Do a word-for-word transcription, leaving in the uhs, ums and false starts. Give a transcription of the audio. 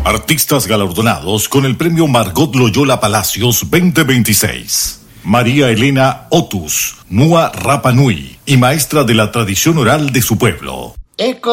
Artistas galardonados con el premio Margot Loyola Palacios veinte veintiséis. María Elena Otus, Nua Rapa Nui y maestra de la tradición oral de su pueblo. Eco